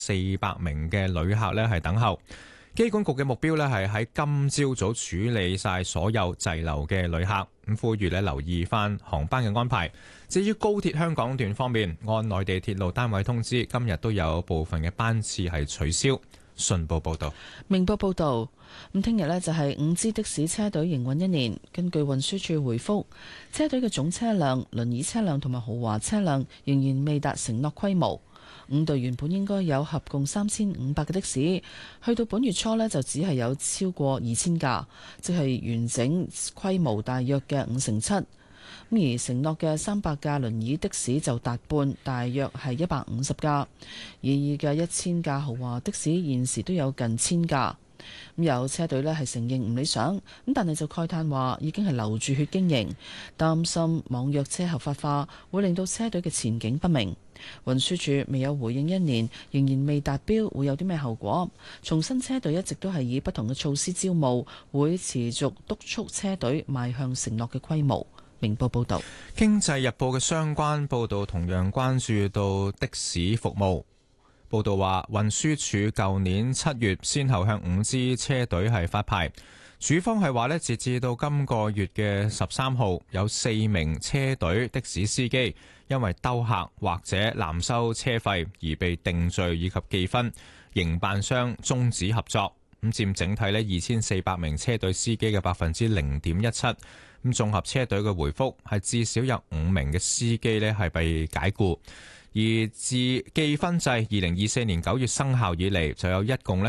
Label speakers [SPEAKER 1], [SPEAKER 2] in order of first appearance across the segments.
[SPEAKER 1] 400名嘅旅客呢係等候。機管局嘅目標呢係喺今朝早處理晒所有滯留嘅旅客，咁呼籲呢留意翻航班嘅安排。至於高鐵香港段方面，按內地鐵路單位通知，今日都有部分嘅班次係取消。信報報道。
[SPEAKER 2] 明報報道，咁聽日呢就係5支的士車隊營運1年。根據運輸署回覆，車隊嘅總車輛、輪椅車輛同埋豪華車輛仍然未達承諾規模。5隊原本應該有合共3500嘅的士，去到本月初呢，就只係有超過2000架，即係完整規模大約嘅7%。而承諾嘅300架輪椅的士就達半，大約係150架。而嘅1000架豪華的士現時都有近1000架。有車隊呢係承認唔理想，但係就慨嘆話已經係流住血經營，擔心網約車合法化會令到車隊嘅前景不明。運輸署未有回應1年仍然未達標會有啲咩後果。重申車隊一直都係以不同嘅措施招募，會持續督促車隊邁向承諾嘅規模。明報報道。
[SPEAKER 1] 經濟日報嘅相關報導同樣關注到的士服務。報道話，運輸署舊年7月先後向5支車隊係發牌，署方係話截至到今個月嘅13號，有4名車隊的士司機因為兜客或者濫收車費而被定罪以及記分，營辦商終止合作，咁佔整體2400名車隊司機嘅0.17%。咁綜合車隊嘅回覆係至少有5名嘅司機係被解僱。而自記分制2024年9月生效以嚟，就有一共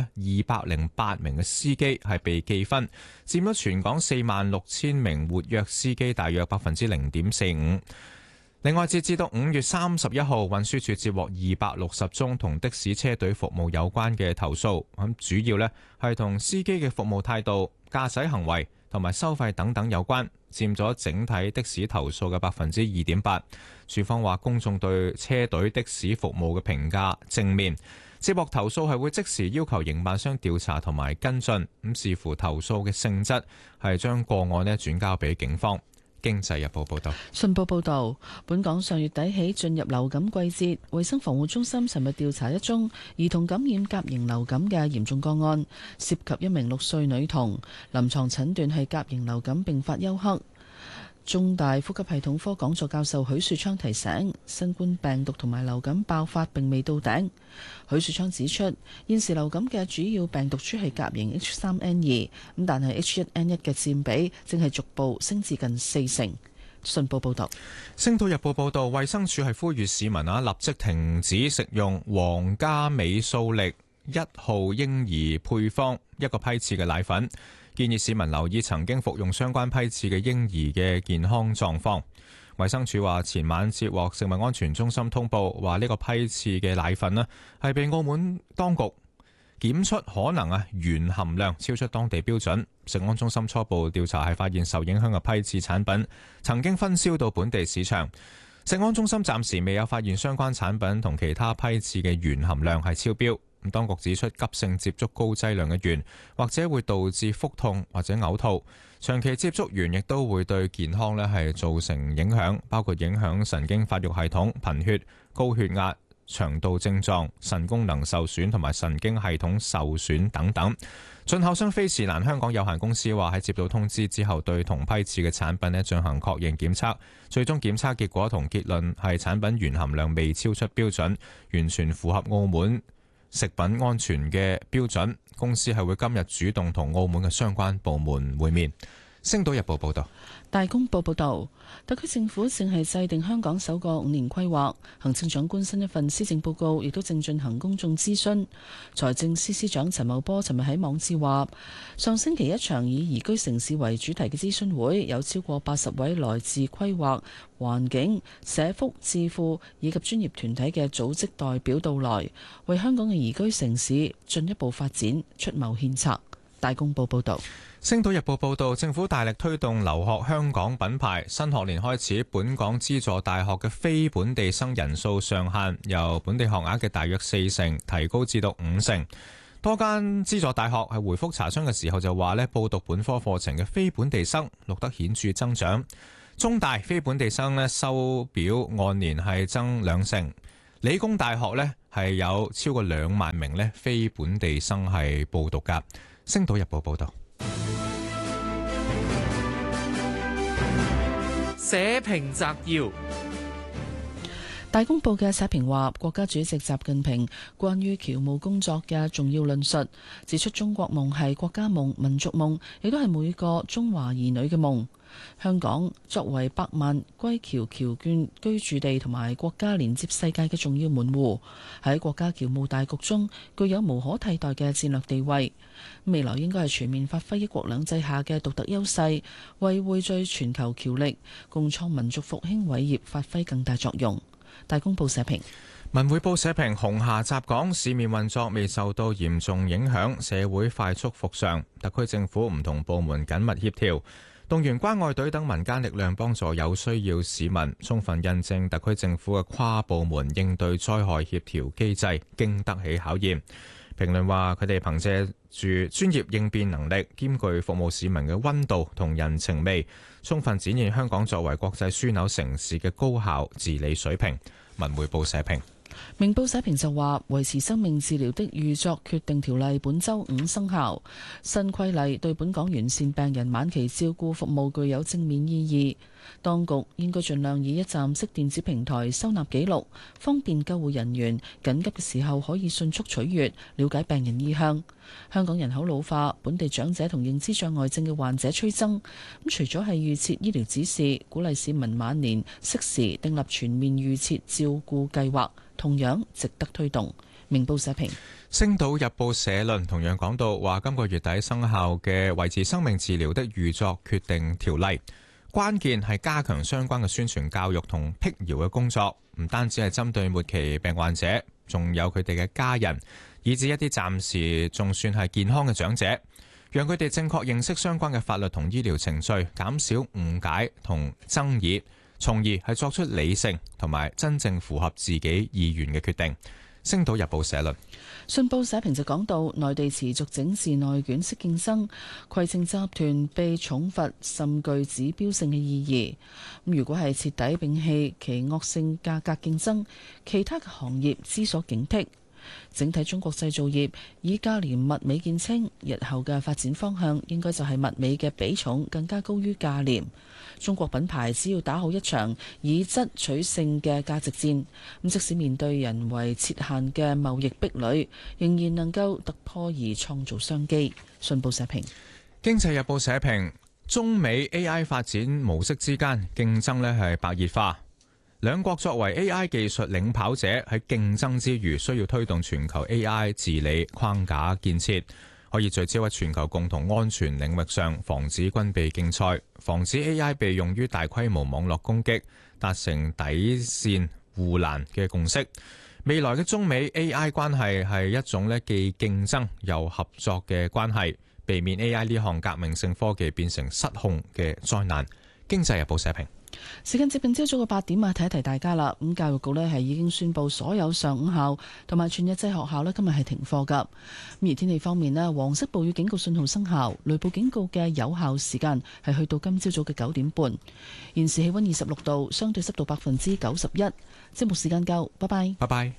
[SPEAKER 1] 208名嘅司機係被記分，佔咗全港46000名活躍司機大約0.45%。另外，截至到5月31號，運輸署接獲260宗同的士車隊服務有關嘅投訴，咁主要係同司機嘅服務態度、駕駛行為同埋收費等等有關，佔咗整體的士投訴嘅2.8%。署方話，公眾對車隊的士服務嘅評價正面，接獲投訴係會即時要求營辦商調查同埋跟進，咁視乎投訴嘅性質，係將個案轉交俾警方。經濟日報報道。
[SPEAKER 2] 信報報道，本港上月底起進入流感季節，衛生防護中心尋日調查一宗兒童感染甲型流感嘅嚴重個案，涉及一名6歲女童，臨床診斷係甲型流感併發休克。中大呼吸系統科講座教授許樹昌提醒，新冠病毒同埋流感爆發並未到頂。許樹昌指出，現時流感嘅主要病毒株係甲型 H3N2，咁但係 H1N1 嘅佔比正係逐步升至近40%。信報報道。
[SPEAKER 1] 星島日報報道，衛生署係呼籲市民立即停止食用皇家美素力1號嬰兒配方一個批次嘅奶粉。建議市民留意曾經服用相關批次嘅嬰兒嘅健康狀況。衛生署話，前晚接獲食物安全中心通報，話呢個批次嘅奶粉係被澳門當局檢出可能鉛含量超出當地標準。食安中心初步調查係發現受影響嘅批次產品曾經分銷到本地市場。食安中心暫時未有發現相關產品同其他批次嘅鉛含量係超標。當局指出，急性接觸高劑量嘅鉛或者會導致腹痛或者嘔吐，長期接觸鉛亦都會對健康係造成影響，包括影響神經發育系統、貧血、高血壓、腸道症狀、腎功能受損同埋神經系統受損等等。進口商菲士蘭香港有限公司話，喺接到通知之後，對同批次嘅產品進行確認檢測，最終檢測結果同結論係產品鉛含量未超出標準，完全符合澳門食品安全嘅標準。公司係會今日主動同澳門嘅相關部門會面。星島日報報道。
[SPEAKER 2] 大公報報道，特區政府正係制定香港首個5年規劃，行政長官新一份施政報告亦都正進行公眾諮詢。財政司司長陳茂波尋日喺網誌話，上星期一場以宜居城市為主題嘅諮詢會，有超過80位來自規劃、環境、社福、智庫以及專業團體嘅組織代表到來，為香港嘅宜居城市進一步發展出謀獻策。大公報報道。
[SPEAKER 1] 星島日報報道，政府大力推動留學香港品牌，新學年開始，本港資助大學嘅非本地生人數上限由本地學額嘅大約40%提高至到50%。多間資助大學係回覆查詢嘅時候就話報讀本科課程嘅非本地生錄得顯著增長。中大非本地生收表按年係增2成。 理工大學呢係有超過2萬名呢非本地生係報讀㗎。星島日報報道。
[SPEAKER 3] 社評摘要。
[SPEAKER 2] 大公報嘅社評話，國家主席習近平關於僑務工作嘅重要論述，指出中國夢係國家夢、民族夢，亦都係每個中華兒女嘅夢。香港作為百萬歸僑僑眷居住地同埋國家連接世界嘅重要門戶，喺國家僑務大局中具有無可替代嘅戰略地位。未來應該係全面發揮一國兩制下嘅獨特優勢，為匯聚全球僑力，共創民族復興偉業發揮更大作用。大公報社評。
[SPEAKER 1] 文匯報社評，紅廈襲港，市面運作未受到嚴重影響，社會快速復常。特區政府唔同部門緊密協調，動員關愛隊等民間力量幫助有需要市民，充分印證特區政府嘅跨部門應對災害協調機制經得起考驗。評論話，佢哋憑借住專業應變能力，兼具服務市民嘅溫度同人情味，充分展現香港作為國際樞紐城市嘅高效治理水平。文匯報社評。
[SPEAKER 2] 明報社評就話，維持生命治療的預作決定條例本週5生效，新規例對本港完善病人晚期照顧服務具有正面意義。當局應該盡量以一站式電子平台收納記錄，方便救護人員緊急嘅時候可以迅速取閱，了解病人意向。香港人口老化，本地長者同認知障礙症嘅患者趨增。除咗係預設醫療指示，鼓勵市民晚年適時訂立全面預設照顧計劃，同樣值得推動。明報社評。
[SPEAKER 1] 星島日報社論同樣講到話，今個月底生效嘅維持生命治療的預作決定條例，關鍵係加強相關嘅宣傳教育同辟謠嘅工作，唔單止係針對末期病患者，仲有佢哋嘅家人，以至一啲暫時仲算係健康嘅長者，讓佢哋正確認識相關嘅法律同醫療程序，減少誤解同爭議，從而係作出理性同埋真正符合自己意願嘅決定。星島日報社論。
[SPEAKER 2] 信報社評就講到，內地持續整治內卷式競爭，攜程集團被重罰甚具指標性嘅意義。如果係徹底摒棄其惡性價格競爭，其他嘅行業知所警惕。整體中國製造業以價廉物美見稱，日後嘅發展方向應該就係物美嘅比重更加高於價廉。中國品牌只要打好一場以質取勝嘅價值戰，咁即使面對人為設限嘅貿易壁壘，仍然能夠突破而創造商機。信報社評。
[SPEAKER 1] 經濟日報社評，中美 AI 發展模式之間競爭呢係白熱化，兩國作為 AI 技術領跑者，喺競爭之餘需要推動全球 AI 治理框架建設，可以聚焦喺全球共同安全領域上，防止軍備競賽，防止 AI 被用於大規模網絡攻擊，達成底線護欄嘅共識。未來嘅中美 AI 關係係一種既競爭又合作嘅關係，避免 AI 呢項革命性科技變成失控嘅災難。經濟日報社評。
[SPEAKER 2] 時間接近朝早嘅8點啊，提一提大家啦。咁教育局呢係已經宣布所有上午校同埋全日制學校呢今日係停課噶。咁而天氣方面呢，黃色暴雨警告信號生效，雷暴警告嘅有效時間係去到今朝早嘅9點半。現時氣溫26度，相對濕度91%。節目時間夠，拜拜。
[SPEAKER 1] 拜拜。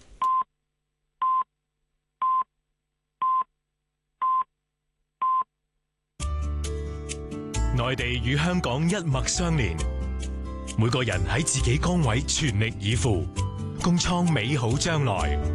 [SPEAKER 4] 內地與香港一脈相連，每個人喺自己崗位全力以赴，共創美好將來。